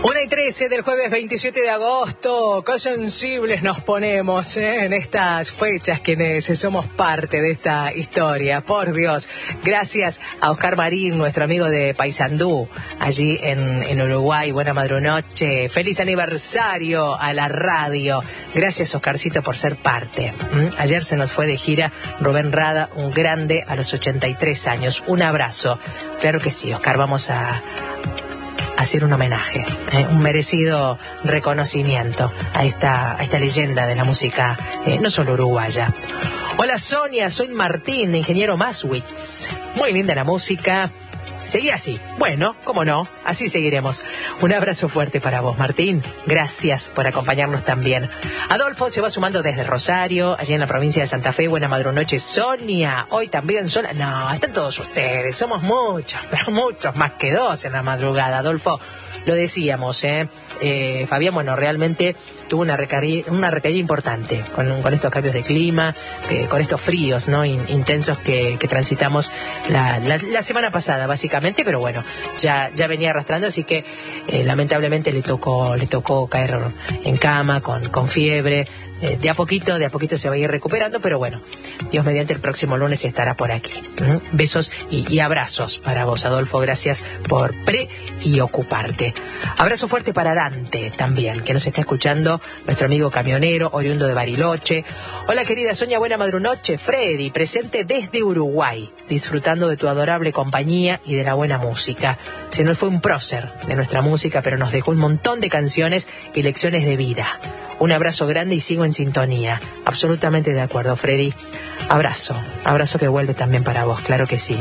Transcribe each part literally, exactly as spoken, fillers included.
una y trece del jueves veintisiete de agosto, qué sensibles nos ponemos ¿eh? en estas fechas quienes somos parte de esta historia. Por Dios, gracias a Oscar Marín, nuestro amigo de Paysandú, allí en, en Uruguay. Buena madrunoche, feliz aniversario a la radio. Gracias, Oscarcito, por ser parte. ¿Mm? Ayer se nos fue de gira Rubén Rada, un grande a los ochenta y tres años. Un abrazo. Claro que sí, Oscar, vamos a hacer un homenaje, eh, un merecido reconocimiento a esta, a esta leyenda de la música, eh, no solo uruguaya. Hola Sonia, soy Martín, de Ingeniero Maswitz. Muy linda la música. Seguí así. Bueno, cómo no, así seguiremos. Un abrazo fuerte para vos, Martín. Gracias por acompañarnos también. Adolfo se va sumando desde Rosario, allí en la provincia de Santa Fe. Buena madrunoche, Sonia. Hoy también sola. No, están todos ustedes. Somos muchos, pero muchos más que dos en la madrugada. Adolfo, lo decíamos, ¿eh? Eh, Fabián, bueno, realmente tuvo una recaída, una recaída importante con, con estos cambios de clima, eh, con estos fríos, ¿no? In, intensos que, que transitamos la, la, la semana pasada, básicamente, pero bueno, ya, ya venía arrastrando, así que eh, lamentablemente le tocó, le tocó caer en cama con, con fiebre. Eh, de a poquito, de a poquito se va a ir recuperando, pero bueno, Dios mediante el próximo lunes estará por aquí. ¿Mm? Besos y, y abrazos para vos, Adolfo, gracias por pre y ocuparte. Abrazo fuerte para Dante también, que nos está escuchando, nuestro amigo camionero, oriundo de Bariloche. Hola querida Sonia, buena madrunoche. Freddy, presente desde Uruguay, disfrutando de tu adorable compañía y de la buena música. Se nos fue un prócer de nuestra música, pero nos dejó un montón de canciones y lecciones de vida. Un abrazo grande y sigo en sintonía. Absolutamente de acuerdo, Freddy. Abrazo, abrazo que vuelve también para vos, claro que sí.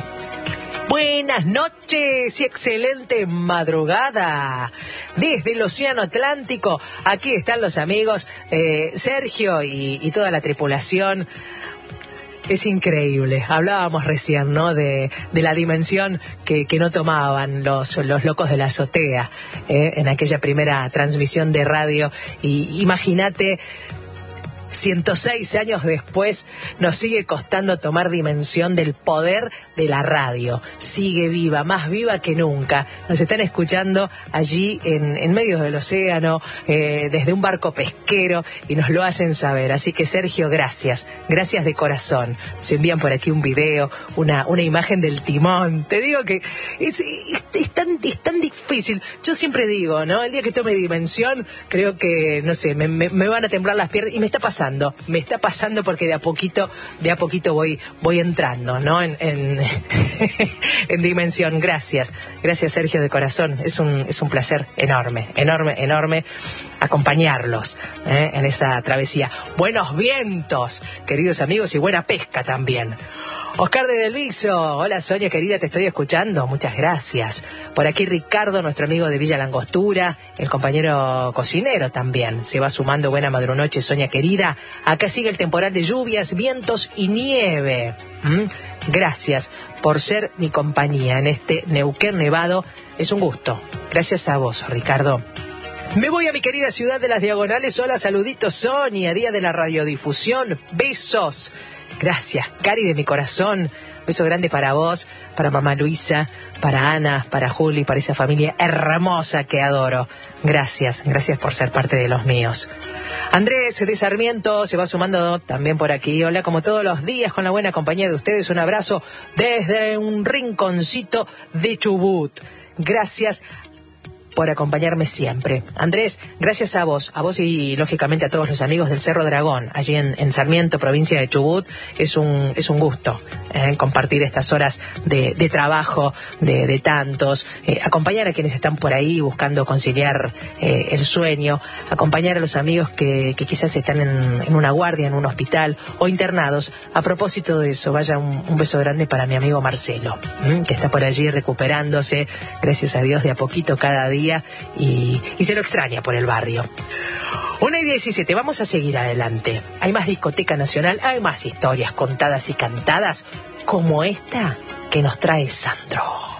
Buenas noches y excelente madrugada. Desde el Océano Atlántico, aquí están los amigos eh, Sergio y, y toda la tripulación. Es increíble, hablábamos recién, ¿no? De, de la dimensión que, que no tomaban los, los locos de la azotea ¿eh? en aquella primera transmisión de radio. Y imagínate, ciento seis años después nos sigue costando tomar dimensión del poder de la radio. Sigue viva, más viva que nunca. Nos están escuchando allí en, en medio del océano, eh, desde un barco pesquero, y nos lo hacen saber. Así que Sergio, gracias, gracias de corazón. Se envían por aquí un video, una, una imagen del timón. Te digo que es, es, es, tan, es tan difícil. Yo siempre digo, ¿no? El día que tome dimensión, creo que, no sé, me, me, me van a temblar las piernas, y me está pasando. Me está pasando porque de a poquito, de a poquito voy, voy entrando, ¿no? En, en, en dimensión. Gracias, gracias Sergio de corazón. Es un, es un placer enorme, enorme, enorme acompañarlos ¿eh? en esa travesía. Buenos vientos, queridos amigos, y buena pesca también. Oscar de Delviso, hola Sonia querida, te estoy escuchando, muchas gracias. Por aquí Ricardo, nuestro amigo de Villa Langostura, el compañero cocinero también, se va sumando. Buena madrunoche, Sonia querida. Acá sigue el temporal de lluvias, vientos y nieve. ¿Mm? Gracias por ser mi compañía en este Neuquén nevado, es un gusto. Gracias a vos, Ricardo. Me voy a mi querida ciudad de las Diagonales. Hola, saluditos Sonia, día de la radiodifusión, besos. Gracias, Cari de mi corazón. Beso grande para vos, para mamá Luisa, para Ana, para Juli, para esa familia hermosa que adoro. Gracias, gracias por ser parte de los míos. Andrés de Sarmiento se va sumando también por aquí. Hola, como todos los días, con la buena compañía de ustedes. Un abrazo desde un rinconcito de Chubut. Gracias por acompañarme siempre. Andrés, gracias a vos, a vos y lógicamente a todos los amigos del Cerro Dragón, allí en, en Sarmiento, provincia de Chubut. Es un, es un gusto eh, compartir estas horas de, de trabajo, de, de tantos, eh, acompañar a quienes están por ahí buscando conciliar eh, el sueño, acompañar a los amigos que, que quizás están en, en una guardia, en un hospital o internados. A propósito de eso, vaya un, un beso grande para mi amigo Marcelo, ¿m? que está por allí recuperándose, gracias a Dios, de a poquito cada día. Y, y se lo extraña por el barrio. Una y diecisiete, vamos a seguir adelante. Hay más discoteca nacional, hay más historias contadas y cantadas como esta que nos trae Sandro.